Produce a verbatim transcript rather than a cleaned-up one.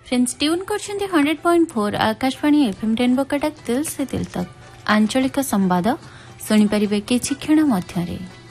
Friends tune करछन्ती hundred point four Akashvani FM rainbow Cuttack दिल से दिल तक आंचलिक संवाद सुनी परिबे किछि क्षण मध्यरे।